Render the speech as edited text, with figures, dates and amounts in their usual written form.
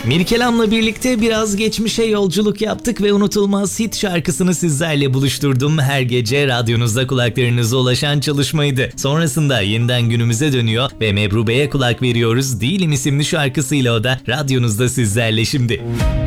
Mirkelam'la birlikte biraz geçmişe yolculuk yaptık ve unutulmaz hit şarkısını sizlerle buluşturdum. Her gece radyonuzda kulaklarınıza ulaşan çalışmaydı. Sonrasında yeniden günümüze dönüyor ve Mebrube'ye kulak veriyoruz. Değilim isimli şarkısıyla o da radyonuzda sizlerle şimdi.